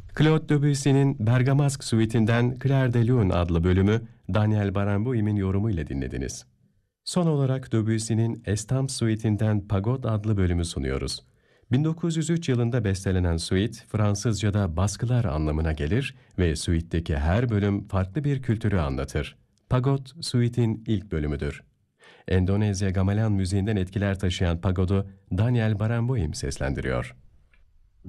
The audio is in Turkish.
Claude Debussy'nin Bergamasque Suite'inden Clair de Lune adlı bölümü Daniel Barenboim'in yorumu ile dinlediniz. Son olarak Debussy'nin Estampes Suite'inden Pagode adlı bölümü sunuyoruz. 1903 yılında bestelenen suite, Fransızca'da baskılar anlamına gelir ve suite'deki her bölüm farklı bir kültürü anlatır. Pagode, suite'in ilk bölümüdür. Endonezya gamelan müziğinden etkiler taşıyan pagodu Daniel Barenboim seslendiriyor.